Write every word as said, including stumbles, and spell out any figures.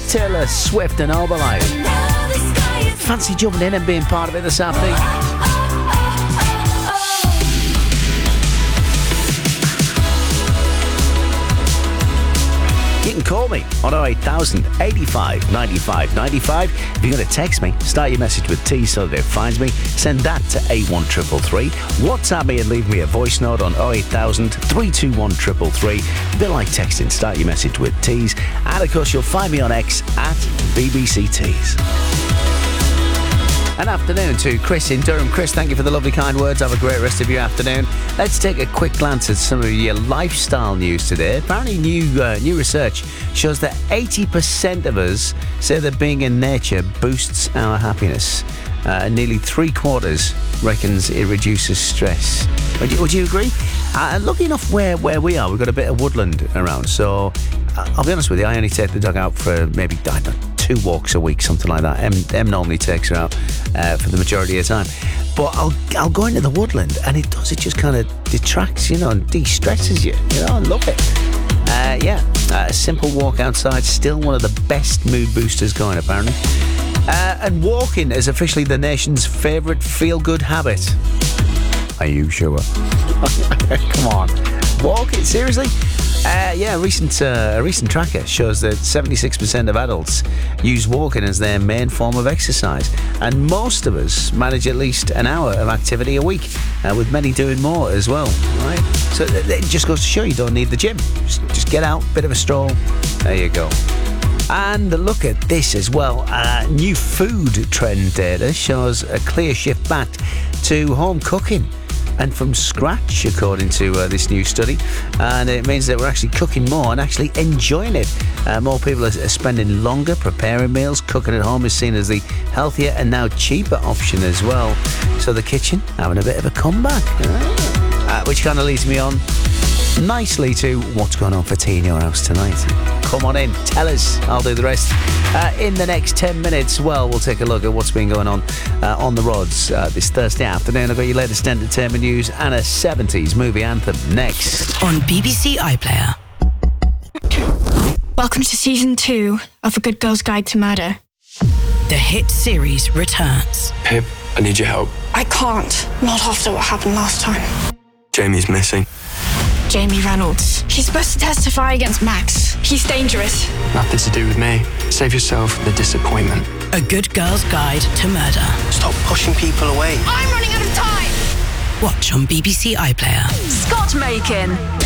Taylor Swift and Herbalife. Fancy jumping in and being part of it this afternoon? You can call me on oh eight thousand eighty-five ninety-five ninety-five. If you're going to text me, start your message with T so that it finds me. Send that to eight one three three three. WhatsApp me and leave me a voice note on oh eight thousand three two one three three three. A bit like texting, start your message with T's. And of course, you'll find me on X at B B C Tees. An afternoon to Chris in Durham. Chris, thank you for the lovely kind words. Have a great rest of your afternoon. Let's take a quick glance at some of your lifestyle news today. Apparently new uh, new research shows that eighty percent of us say that being in nature boosts our happiness. Uh, and nearly three quarters reckons it reduces stress. Would you, would you agree? Uh, lucky enough where, where we are, we've got a bit of woodland around. So uh, I'll be honest with you, I only take the dog out for maybe, I don't know, two walks a week, something like that. Em, Em normally takes her out uh, for the majority of the time. But I'll I'll go into the woodland and it does, it just kind of detracts, you know, and de-stresses you. You know, I love it. Uh, yeah, uh, a simple walk outside, still one of the best mood boosters going, apparently. Uh, and walking is officially the nation's favourite feel-good habit. Are you sure? Come on. Walking? Seriously? Uh, yeah, a recent, uh, a recent tracker shows that seventy-six percent of adults use walking as their main form of exercise. And most of us manage at least an hour of activity a week, uh, with many doing more as well, right? So it just goes to show you don't need the gym. Just, just get out, bit of a stroll. There you go. And look at this as well. Uh, new food trend data shows a clear shift back to home cooking and from scratch, according to uh, this new study. And it means that we're actually cooking more and actually enjoying it. Uh, more people are, are spending longer preparing meals. Cooking at home is seen as the healthier and now cheaper option as well. So the kitchen having a bit of a comeback. Uh, which kind of leads me on nicely to what's going on for tea in your house tonight. Come on in, tell us, I'll do the rest. Uh, in the next ten minutes, well, we'll take a look at what's been going on uh, on the roads uh, this Thursday afternoon. I've got your latest entertainment news and a seventies movie anthem next. On B B C iPlayer. Welcome to season two of A Good Girl's Guide to Murder. The hit series returns. Pip, I need your help. I can't. Not after what happened last time. Jamie's missing. Jamie Reynolds. He's supposed to testify against Max. He's dangerous. Nothing to do with me. Save yourself the disappointment. A Good Girl's Guide to Murder. Stop pushing people away. I'm running out of time! Watch on B B C iPlayer. Scott Makin.